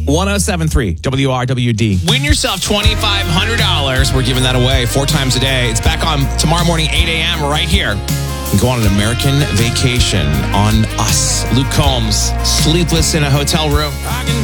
1073 WRWD. Win yourself $2,500. We're giving that away 4 times a day. It's back on tomorrow morning, 8 a.m. right here. Go on an American vacation on us. Luke Combs, sleepless in a hotel room.